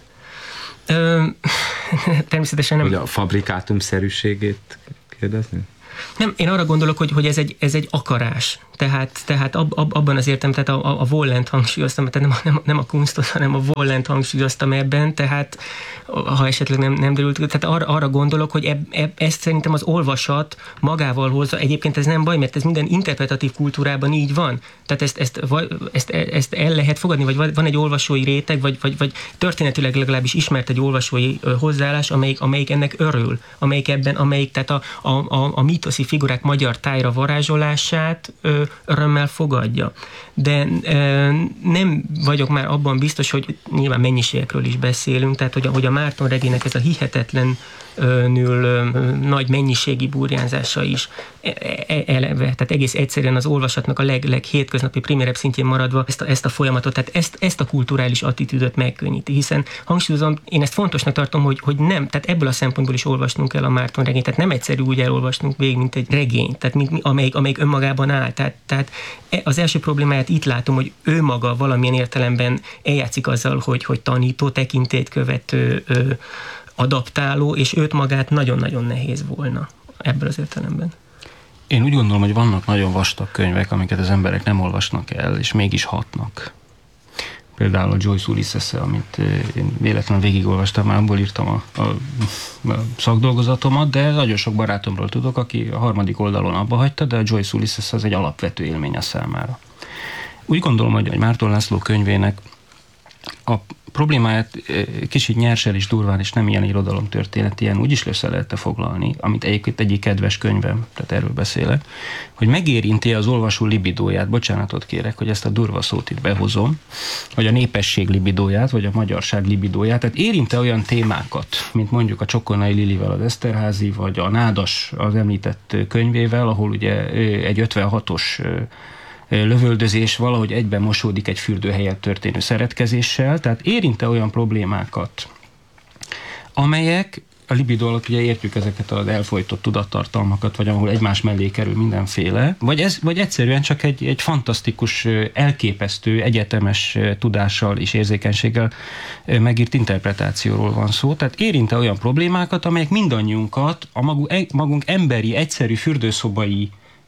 Ö, természetesen nem... Hogy a fabrikátumszerűségét kérdezni? Nem, én arra gondolok, hogy, hogy ez, egy, ez egy akarás. Tehát, tehát ab, ab, abban az értem, tehát a, a, a Wollent hangsúlyoztam, tehát nem a, nem, nem a Kunstot, hanem a Wollent hangsúlyoztam ebben, tehát ha esetleg nem, nem derült, tehát arra, arra gondolok, hogy eb, eb, ezt szerintem az olvasat magával hozza. Egyébként ez nem baj, mert ez minden interpretatív kultúrában így van. Tehát ezt, ezt, ezt, ezt el lehet fogadni, vagy van egy olvasói réteg, vagy, vagy, vagy történetileg legalábbis ismert egy olvasói hozzáállás, amelyik, amelyik ennek örül, amelyik ebben, amelyik tehát a, a, a, a mítoszi figurák magyar tájra varázsolását örömmel fogadja. De e, nem vagyok már abban biztos, hogy nyilván mennyiségekről is beszélünk, tehát hogy a, hogy a Márton regénynek ez a hihetetlen nől nagy mennyiségi burjánzása is eleve, tehát egész egyszerűen az olvasatnak a leg, leghétköznapi primérebb szintjén maradva ezt a, ezt a folyamatot, tehát ezt, ezt a kulturális attitűdöt megkönnyíti, hiszen hangsúlyozom, én ezt fontosnak tartom, hogy, hogy nem, tehát ebből a szempontból is olvasnunk kell a Márton regényt, tehát nem egyszerű úgy elolvasnunk végig, mint egy regény, tehát mint, amelyik, amelyik önmagában áll, tehát, tehát az első problémáját itt látom, hogy ő maga valamilyen értelemben eljátszik azzal, hogy, hogy tanító, tekintélyt követő, adaptáló, és őt magát nagyon-nagyon nehéz volna ebből az értelemben. Én úgy gondolom, hogy vannak nagyon vastag könyvek, amiket az emberek nem olvasnak el, és mégis hatnak. Például a Joyce Ulysses, amit én véletlenül végigolvastam, már abból írtam a, a, a szakdolgozatomat, de nagyon sok barátomról tudok, aki a harmadik oldalon abba hagyta, de a Joyce Ulysses az egy alapvető élmény a számára. Úgy gondolom, hogy Márton László könyvének a problémáját kicsit nyersen és durván, és nem ilyen irodalomtörténet, ilyen úgy is össze lehet foglalni, amit egyébként egyik kedves könyvem, tehát erről beszélek, hogy megérinti az olvasó libidóját, bocsánatot kérek, hogy ezt a durva szót itt behozom, vagy a népesség libidóját, vagy a magyarság libidóját, tehát érinte olyan témákat, mint mondjuk a Csokonai Lilivel az Eszterházy, vagy a Nádas az említett könyvével, ahol ugye egy ötvenhatos lövöldözés valahogy egyben mosódik egy fürdőhelyen történő szeretkezéssel, tehát érinte olyan problémákat, amelyek, a libido alatt ugye értjük ezeket az elfojtott tudattartalmakat, vagy ahol egymás mellé kerül mindenféle, vagy, ez, vagy egyszerűen csak egy, egy fantasztikus, elképesztő, egyetemes tudással és érzékenységgel megírt interpretációról van szó, tehát érinte olyan problémákat, amelyek mindannyiunkat a magunk, magunk emberi, egyszerű fürdőszobai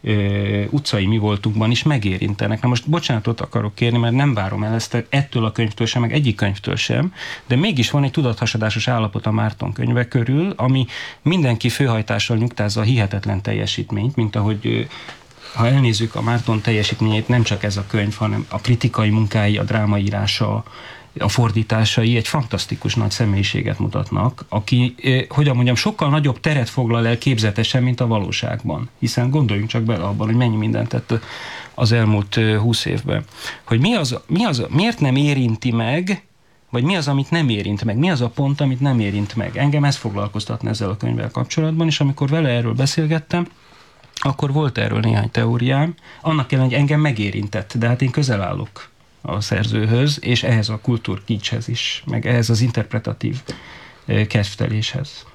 utcai mi voltunkban is megérintenek. Na most bocsánatot akarok kérni, mert nem várom el ezt ettől a könyvtől sem, meg egyik könyvtől sem, de mégis van egy tudathasadásos állapot a Márton könyve körül, ami mindenki főhajtással nyugtázza a hihetetlen teljesítményt, mint ahogy ha elnézzük a Márton teljesítményét, nem csak ez a könyv, hanem a kritikai munkái, a drámaírása, a fordításai egy fantasztikus nagy személyiséget mutatnak, aki, hogyan mondjam, sokkal nagyobb teret foglal el képzetesen, mint a valóságban. Hiszen gondoljunk csak bele abban, hogy mennyi mindent tett az elmúlt húsz évben. Hogy mi az, mi az, miért nem érinti meg, vagy mi az, amit nem érint meg, mi az a pont, amit nem érint meg. Engem ez foglalkoztatna ezzel a könyvvel kapcsolatban, és amikor vele erről beszélgettem, akkor volt erről néhány teóriám, annak ellenére, hogy engem megérintett, de hát én közel állok a szerzőhöz, és ehhez a kultúrkincshez is, meg ehhez az interpretatív kedvteléshez.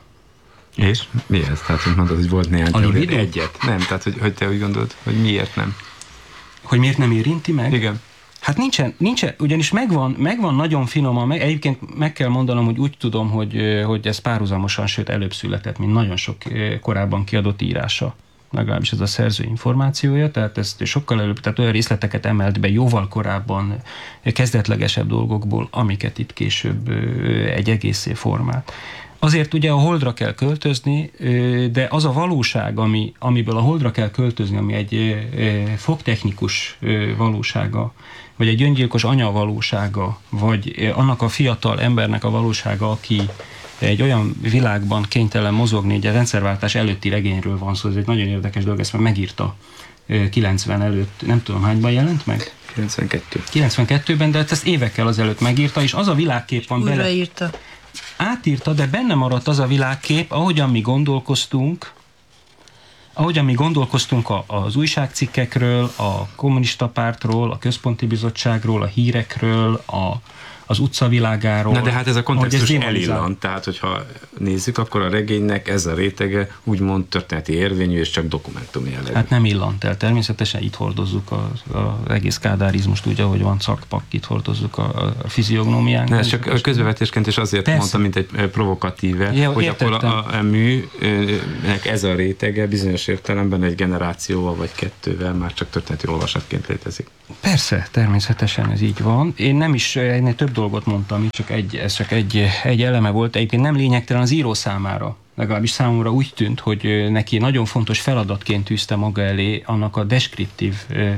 És mi ez? Tehát, hogy mondod, hogy volt néhány teória. Egyet. Nem, tehát, hogy, hogy te úgy gondolod, hogy miért nem? Hogy miért nem érinti meg? Igen. Hát nincsen, nincsen, ugyanis megvan, megvan nagyon finoman, meg, egyébként meg kell mondanom, hogy úgy tudom, hogy, hogy ez párhuzamosan, sőt előbb született, mint nagyon sok korábban kiadott írása. Legalábbis ez a szerző információja, tehát ezt sokkal előbb, tehát olyan részleteket emelt be jóval korábban kezdetlegesebb dolgokból, amiket itt később egy egészé formált. Azért ugye a Holdra kell költözni, de az a valóság, ami, amiből a Holdra kell költözni, ami egy fogtechnikus valósága, vagy egy öngyilkos anya valósága, vagy annak a fiatal embernek a valósága, aki egy olyan világban kénytelen mozogni, hogy a rendszerváltás előtti regényről van szó, ez egy nagyon érdekes dolog, ezt már megírta kilencven előtt, nem tudom hányban jelent meg? kilencvenkettő. kilencvenkettőben, de ezt évekkel azelőtt megírta, és az a világkép van bele. Újraírta. Átírta, de benne maradt az a világkép, ahogyan mi gondolkoztunk, ahogyan mi gondolkoztunk a, az újságcikkekről, a kommunista pártról, a központi bizottságról, a hírekről, a az utcavilágáról. Na de hát ez a kontextus ez elillant, tehát hogyha nézzük, akkor a regénynek ez a rétege úgymond történeti érvényű és csak dokumentum jellegű. Hát nem illant el, természetesen itt hordozzuk az, az egész kádárizmust, úgy, ahogy van cakpak, itt hordozzuk a, a fiziognómiánkat. Ez csak a közbevetésként is azért Persze. mondtam, mint egy provokatíve, ja, hogy értettem. Akkor a, a műnek ez a rétege bizonyos értelemben egy generációval vagy kettővel már csak történeti olvasatként létezik. Persze, természetesen ez így van. Én nem is, ennél több dolgot mondtam, csak egy, ez csak egy, egy eleme volt. Egyébként nem lényegtelen az író számára. Legalábbis számomra úgy tűnt, hogy neki nagyon fontos feladatként tűzte maga elé annak a deskriptív,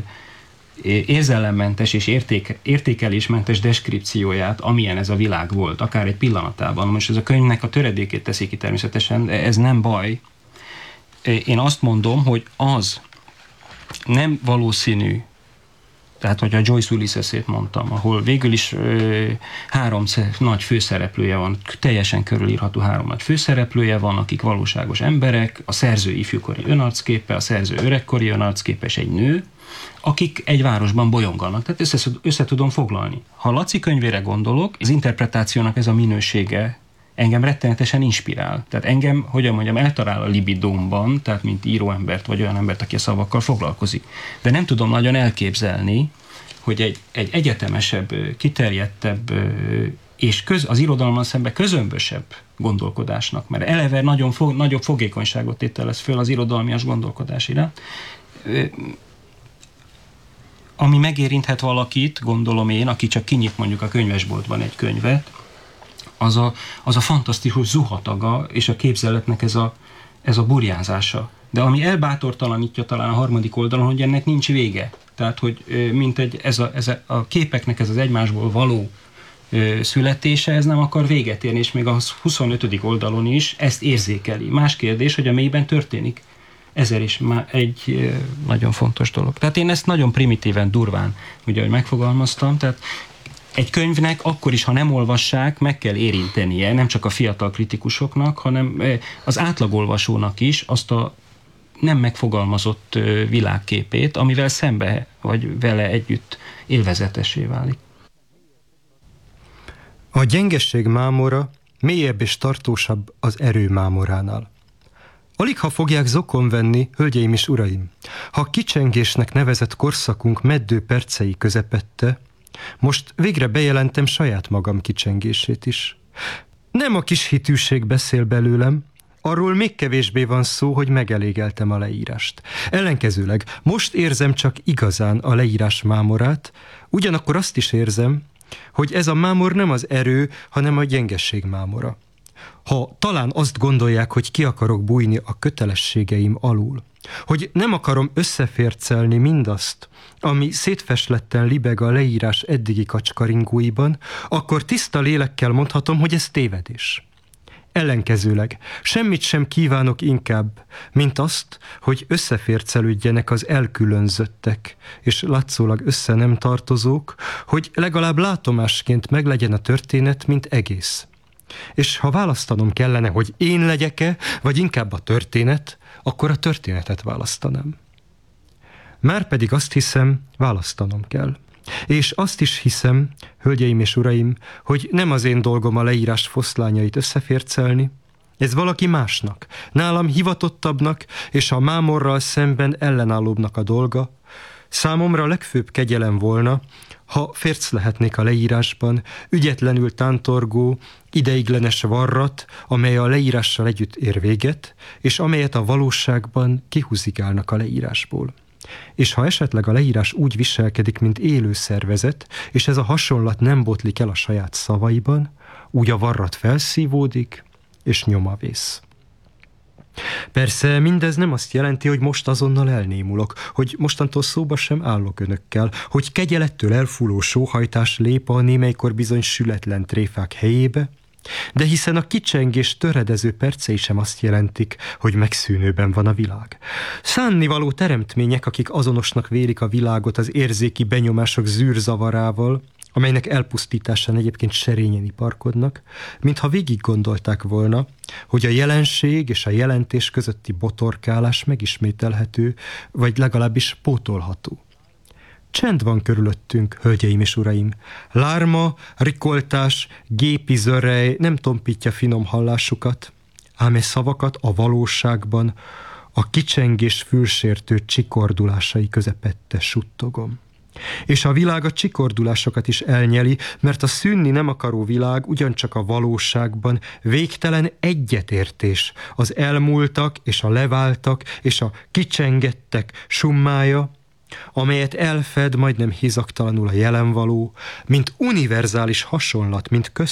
érzelemmentes és érték, értékelésmentes deskripcióját, amilyen ez a világ volt, akár egy pillanatában. Most ez a könyvnek a töredékét teszi ki természetesen, ez nem baj. Én azt mondom, hogy az nem valószínű, tehát, hogyha Joyce Ulysses-ét mondtam, ahol végül is ö, három nagy főszereplője van, teljesen körülírható három nagy főszereplője van, akik valóságos emberek, a szerző ifjúkori önarcképe, a szerző öregkori önarcképe és egy nő, akik egy városban bolyonganak. Tehát össze, össze tudom foglalni. Ha Laci könyvére gondolok, az interpretációnak ez a minősége engem rettenetesen inspirál. Tehát engem, hogyan mondjam, eltalál a libidómban, tehát mint íróembert, vagy olyan embert, aki a szavakkal foglalkozik. De nem tudom nagyon elképzelni, hogy egy, egy egyetemesebb, kiterjedtebb és köz, az irodalommal szemben közömbösebb gondolkodásnak, mert eleve nagyon fog, nagyobb fogékonyságot tételez föl az irodalmias gondolkodás iránt, ami megérinthet valakit, gondolom én, aki csak kinyit mondjuk a könyvesboltban egy könyvet, az a, az a fantasztikus zuhataga és a képzeletnek ez a, ez a burjánzása. De ami elbátortalanítja talán a harmadik oldalon, hogy ennek nincs vége. Tehát, hogy mint egy, ez, a, ez a, a képeknek ez az egymásból való ö, születése, ez nem akar véget érni, és még a huszonötödik oldalon is ezt érzékeli. Más kérdés, hogy a mélyben történik. Ezer is már egy ö, nagyon fontos dolog. Tehát én ezt nagyon primitíven, durván, ugye, hogy megfogalmaztam, tehát egy könyvnek akkor is, ha nem olvassák, meg kell érintenie, nem csak a fiatal kritikusoknak, hanem az átlagolvasónak is azt a nem megfogalmazott világképét, amivel szembe, vagy vele együtt élvezetessé válik. A gyengesség mámora mélyebb és tartósabb az erő mámoránál. Alig ha fogják zokon venni, hölgyeim és uraim, ha kicsengésnek nevezett korszakunk meddő percei közepette, most végre bejelentem saját magam kicsengését is. Nem a kis hitűség beszél belőlem, arról még kevésbé van szó, hogy megelégeltem a leírást. Ellenkezőleg most érzem csak igazán a leírás mámorát, ugyanakkor azt is érzem, hogy ez a mámor nem az erő, hanem a gyengesség mámora. Ha talán azt gondolják, hogy ki akarok bújni a kötelességeim alul, hogy nem akarom összefércelni mindazt, ami szétfesletten libeg a leírás eddigi kacskaringóiban, akkor tiszta lélekkel mondhatom, hogy ez tévedés. Ellenkezőleg semmit sem kívánok inkább, mint azt, hogy összefércelődjenek az elkülönzöttek, és látszólag össze nem tartozók, hogy legalább látomásként meglegyen a történet, mint egész. És ha választanom kellene, hogy én legyek-e, vagy inkább a történet, akkor a történetet választanám. Márpedig azt hiszem, választanom kell. És azt is hiszem, hölgyeim és uraim, hogy nem az én dolgom a leírás foszlányait összefércelni, ez valaki másnak, nálam hivatottabbnak és a mámorral szemben ellenállóbbnak a dolga. Számomra a legfőbb kegyelem volna, ha férc lehetnék a leírásban, ügyetlenül tántorgó, ideiglenes varrat, amely a leírással együtt ér véget, és amelyet a valóságban kihúzigálnak a leírásból. És ha esetleg a leírás úgy viselkedik, mint élő szervezet, és ez a hasonlat nem botlik el a saját szavaiban, úgy a varrat felszívódik, és nyomavész. Persze mindez nem azt jelenti, hogy most azonnal elnémulok, hogy mostantól szóba sem állok önökkel, hogy kegyelettől elfúló sóhajtás lép a némelykor bizony sületlen tréfák helyébe, de hiszen a kicsengés töredező percei sem azt jelentik, hogy megszűnőben van a világ. Szánnivaló teremtmények, akik azonosnak vélik a világot az érzéki benyomások zűrzavarával, amelynek elpusztításán egyébként serényen iparkodnak, mintha végig gondolták volna, hogy a jelenség és a jelentés közötti botorkálás megismételhető, vagy legalábbis pótolható. Csend van körülöttünk, hölgyeim és uraim. Lárma, rikoltás, gépi zörej nem tompítja finom hallásukat, ám e szavakat a valóságban a kicsengés fülsértő csikordulásai közepette suttogom. És a világ a csikordulásokat is elnyeli, mert a szűnni nem akaró világ ugyancsak a valóságban végtelen egyetértés, az elmúltak és a leváltak és a kicsengettek summája, amelyet elfed majdnem hízaktalanul a jelenvaló, mint univerzális hasonlat, mint